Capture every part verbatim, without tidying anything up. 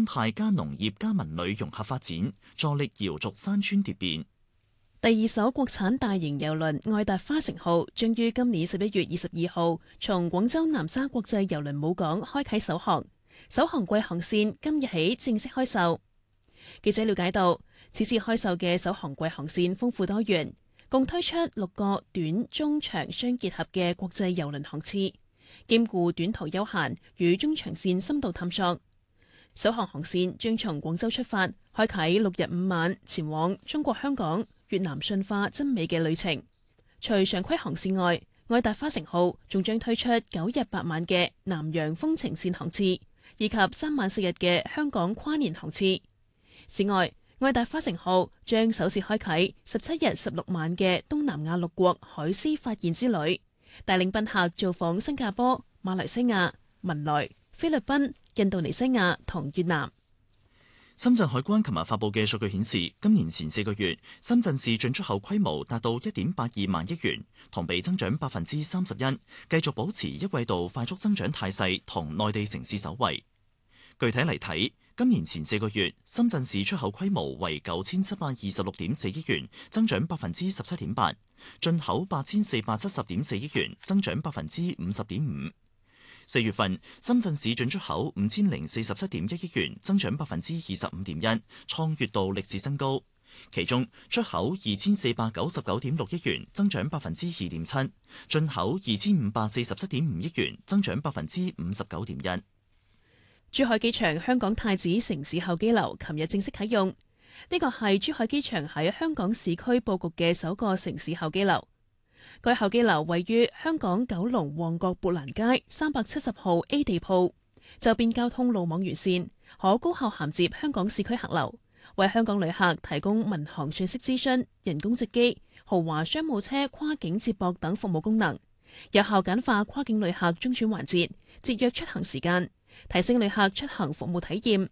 態加農業加文旅融合發展，助力瑤族山川蝶變。 第二艘國產大型郵輪愛達花城號將於今年十一月二十二號從廣州南沙國際郵輪母港開啟首航，首航季航線今日起正式開售。記者了解到，此次開售嘅首航季航線豐富多元，共推出六個短、中、長相結合嘅國際郵輪航次，兼顧短途休閒與中長線深度探索。首航航線將從廣州出發，開啟六日五晚前往中國香港、越南順化真美嘅旅程。除常規航線外，愛達花城號仲將推出九日八晚嘅南洋風情線航次，以及三晚四日嘅香港跨年航次。此外，愛達花城號將首次開啟十七日十六晚嘅東南亞六國海獅發現之旅，帶領賓客造訪新加坡、馬來西亞、文萊、菲律賓、印度尼西亞同越南。 深圳海關琴日發佈嘅數據顯示，今年前四個月，深圳市進出口規模達到一點八二萬億元，同比增長百分之三十一，繼續保持一季度快速增長態勢，同內地城市首位。具體嚟睇，今年前四個月，深圳市出口規模為九千七百二十六點四億元，增長百分之十七點八；進口八千四百七十點四億元，增長百分之五十點五。四月份，深圳市進出口五千零四十七點一億元，增長百分之二十五點一，創月度歷史新高。其中，出口二千四百九十九點六億元，增長百分之二點七；進口二千五百四十七點五億元，增長百分之五十九點一。 珠海機場香港太子城市候機樓琴日正式啟用，呢個係珠海機場喺香港市區佈局嘅首個城市候機樓。該候機樓位於香港九龍旺角砵蘭街三百七十號 A 地鋪，周邊交通路網完善，可高效銜接香港市區客流，為香港旅客提供民航信息諮詢、人工值機、豪華商務車跨境接駁等服務功能，有效簡化跨境旅客中轉環節，節約出行時間，提升旅客出行服務體驗。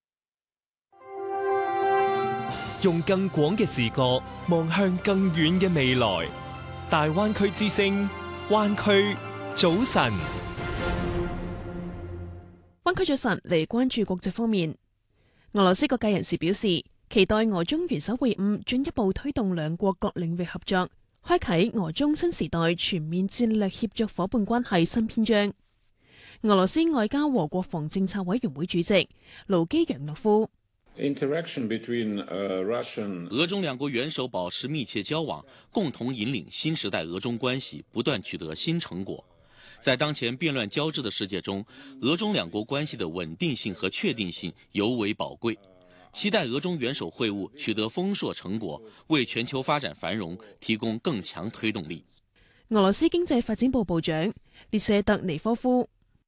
用更廣嘅視角望向更遠嘅未來。大灣區之聲，灣區早晨。 灣區早晨嚟關注國際方面，俄羅斯各界人士表示，期待俄中元首會晤進一步推動兩國各領域合作，開啟俄中新時代全面戰略協作夥伴關係新篇章。俄羅斯外交和國防政策委員會主席盧基揚諾夫。 俄中兩國元首保持密切交往，共同引領新時代俄中關係不斷取得新成果。在當前變亂交織的世界中，俄中兩國關係的穩定性和確定性尤為寶貴。期待俄中元首會晤取得豐碩成果，為全球發展繁榮提供更強推動力。 俄羅斯經濟發展部部長列謝特尼科夫。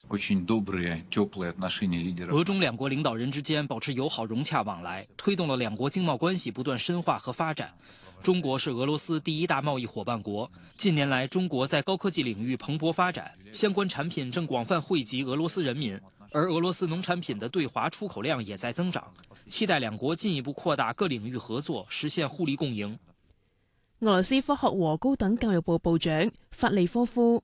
俄中兩國領導人之間保持友好融洽往來，推動了兩國經貿關係不斷深化和發展。中國是俄羅斯第一大貿易夥伴國，近年來中國在高科技領域蓬勃發展，相關產品正廣泛惠及俄羅斯人民，而俄羅斯農產品的對華出口量也在增長。期待兩國進一步擴大各領域合作，實現互利共贏。 俄羅斯科學和高等教育部部長法利科夫。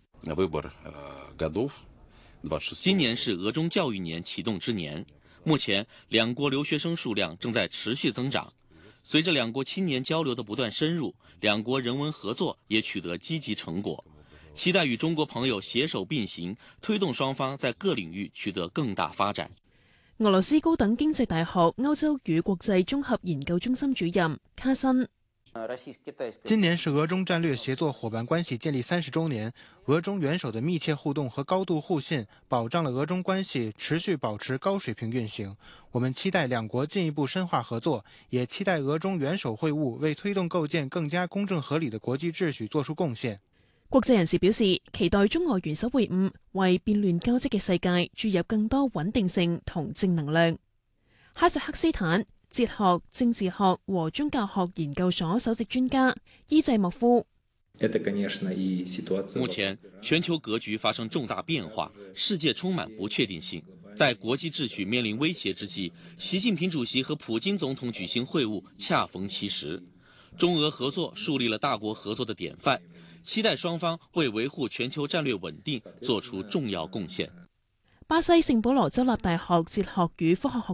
今年是俄中教育年啟動之年，目前兩國留學生數量正在持續增長。隨着兩國青年交流的不斷深入，兩國人文合作也取得積極成果。期待與中國朋友攜手並行，推動雙方在各領域取得更大發展。 俄羅斯高等經濟大學歐洲與國際綜合研究中心主任卡申。 今年是俄中戰略協作夥伴關係建立三十週年，俄中元首的密切互動和高度互信，保障了俄中關係持續保持高水平運行。我們期待兩國進一步深化合作，也期待俄中元首會晤為推動構建更加公正合理的國際秩序作出貢獻。 國際人士表示，期待中俄元首會晤為變亂交織嘅世界注入更多穩定性同正能量。哈薩克斯坦哲學、政治學和宗教學研究所首席專家伊濟莫夫。 目前全球格局發生重大變化，世界充滿不確定性。在國際秩序面臨威脅之際，習近平主席和普京總統舉行會晤，恰逢其時。中俄合作樹立了大國合作的典範，期待雙方為維護全球戰略穩定做出重要貢獻。 巴西聖保羅州立大學哲學與科學學